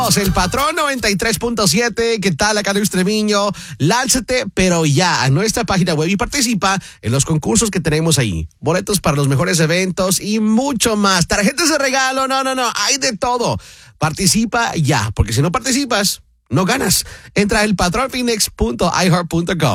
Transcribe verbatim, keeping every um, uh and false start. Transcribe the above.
El Patrón noventa y tres punto siete, ¿qué tal? Acá Luis Treviño. Lánzate, pero ya, a nuestra página web y participa en los concursos que tenemos ahí. Boletos para los mejores eventos y mucho más. Tarjetas de regalo, no, no, no, hay de todo. Participa ya, porque si no participas, no ganas. Entra a el patron phoenix punto i heart punto com.